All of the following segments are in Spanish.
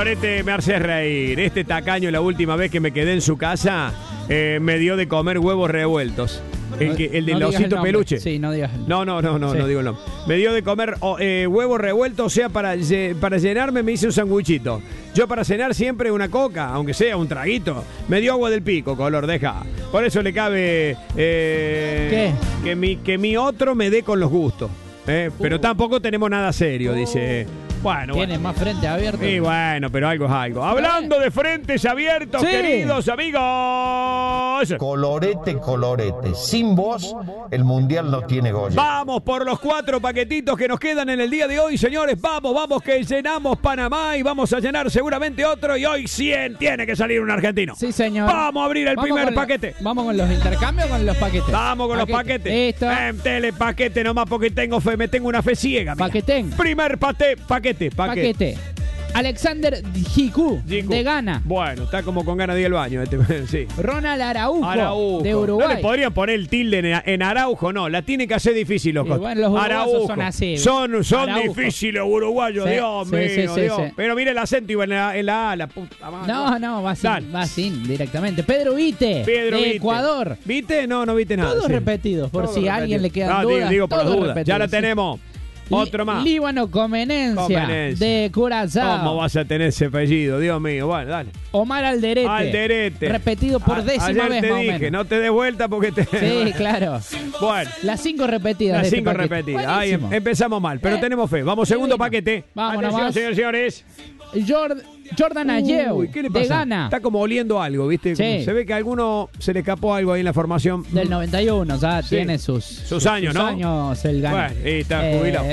Colorete, me hace reír. Este tacaño, la última vez que me quedé en su casa, me dio de comer huevos revueltos. El del osito peluche. Sí, no digas. No digo el nombre. Me dio de comer huevos revueltos, o sea, para llenarme me hice un sanguichito. Yo para cenar siempre una coca, aunque sea un traguito. Me dio agua del pico, Color, deja. Por eso le cabe ¿Qué? Que mi otro me dé con los gustos. Pero tampoco tenemos nada serio, dice. Bueno, Tiene más frente abierto. Y bueno, pero algo es algo. Hablando de frentes abiertos, sí, queridos amigos. Colorete, colorete. Sin vos, el mundial no tiene Goya. Vamos por los 4 paquetitos que nos quedan en el día de hoy, señores. Vamos, que llenamos Panamá y vamos a llenar seguramente otro. Y hoy 100 tiene que salir un argentino. Sí, señor. Vamos a abrir el primer paquete. ¿Vamos con los intercambios o con los paquetes? Vamos con los paquetes. Listo. Telepaquete nomás porque tengo fe, me tengo una fe ciega. Mira. Paquetén. Primer paquete. Paquete. Alexander Jiku, de Ghana. Bueno, está como con ganas de ir al baño. Sí. Ronald Araujo, de Uruguay. No le podrían poner el tilde en Araujo, no. La tiene que hacer difícil los bueno, los uruguayos son así. Son difíciles uruguayos, sí, Dios mío, Dios. Sí. Pero mire el acento iba en la A, la puta madre. No, va sin directamente. Pedro Vite, de Ecuador. ¿Vite? No viste nada. Todos repetidos, por si a alguien le quedan dudas. Digo por las dudas. Repetidos. Ya la tenemos. Otro más. Líbano Comenencia, de Curazao. ¿Cómo vas a tener ese apellido? Dios mío, bueno, dale. Omar Alderete. Repetido por décima vez, te más dije, o menos. No te des vuelta porque te... Sí, claro. Bueno. Las 5 repetidas. Las 5 repetidas. Ahí empezamos mal, pero tenemos fe. Vamos, segundo paquete. Vamos nomás. Señores. Jordan Ayew, ¿qué le pasa? de Ghana. Está como oliendo algo, ¿viste? Sí. Se ve que a alguno se le escapó algo ahí en la formación. Del 91, ya tiene sus años, ¿no? Sus años el Ghana. Bueno, y está jubilado.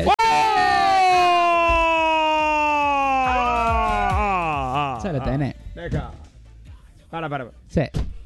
Ya lo tenés. Deja. Para. Sí.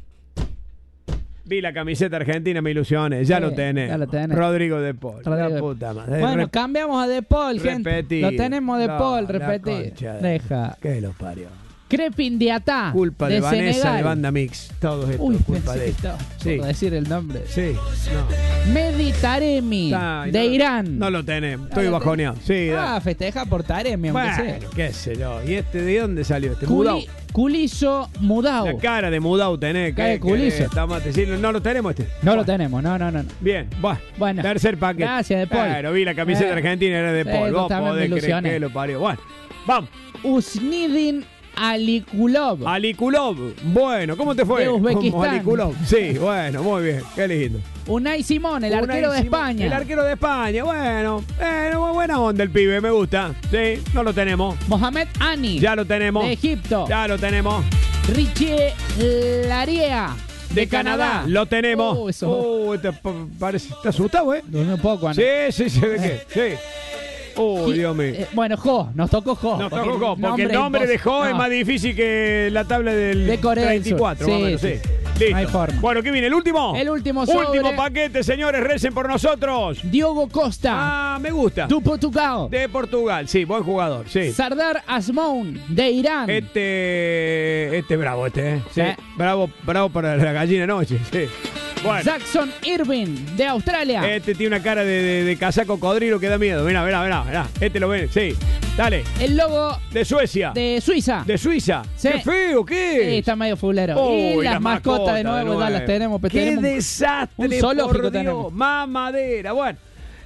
Vi la camiseta argentina, me ilusiones. Ya lo tenés. Rodrigo de Paul. La puta madre. Bueno, cambiamos a De Paul, gente. Repetido. Lo tenemos De Paul, repetir. Deja. ¿Qué lo parió? Crepin Diatá. Culpa de Vanessa Senegal. de Banda Mix. Todo esto Uy, es culpa de esto. Sí. ¿Puedo decir el nombre? Sí. No. Mehdi Taremi, de Irán. No lo tenemos. Estoy bajoneado. Sí, festeja por Taremi, aunque sea. Qué sé yo. ¿Y de dónde salió este? Culizo Mudau. La cara de Mudau tenés. Cara de Culizo. No lo tenemos este. No lo tenemos, no. Bien, bueno. Tercer paquete. Gracias, De Paul. Pero vi la camiseta argentina, era De Paul. Vos podés creer que lo parió. Bueno, vamos. Usnidin Alikulov. Bueno, ¿cómo te fue? De Uzbekistán. Como Alikulov. Sí, bueno, muy bien. Qué lindo. Unai Simón, el arquero de España. El arquero de España, bueno, buena onda el pibe, me gusta. Sí, no lo tenemos. Mohamed Ani. Ya lo tenemos. De Egipto. Ya lo tenemos. Richie Larea. De Canadá. Lo tenemos. ¿Te asustado, Un poco, Ana. Sí, se ve que. Sí. Dios mío. Bueno, nos tocó Jo. Porque el nombre de Jo es más difícil que la tabla del de Corea 34. Del Sur. Sí. Listo. No hay forma. Bueno, ¿qué viene? ¿El último? El último sobre. Último paquete, señores, recen por nosotros. Diogo Costa. Me gusta. De Portugal. De Portugal, sí, buen jugador, sí. Sardar Azmoun, de Irán. Este bravo, ¿eh? Sí. Bravo para la gallina noche, sí. Bueno. Jackson Irving, de Australia. Este tiene una cara de casaco cocodrilo que da miedo. Mirá. Este lo ven, sí. Dale. El logo de Suecia. De Suiza. Sí. Qué feo, ¿qué? Sí, está medio fulero. Y las mascotas de nuevo ya las tenemos. Qué desastre, un zoológico por Dios. tenemos. Mamadera. Bueno.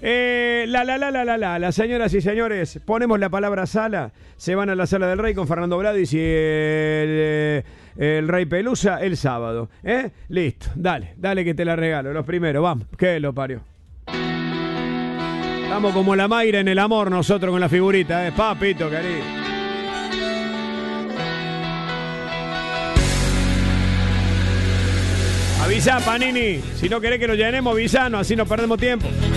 Las señoras y señores, ponemos la palabra sala, se van a la sala del Rey con Fernando Bladis y el Rey Pelusa el sábado. Listo, dale que te la regalo, los primeros, vamos, que lo parió. Estamos como la Mayra en el amor nosotros con la figurita, papito, querido. Avisa, Panini, si no querés que lo llenemos, avisanos, así no perdemos tiempo.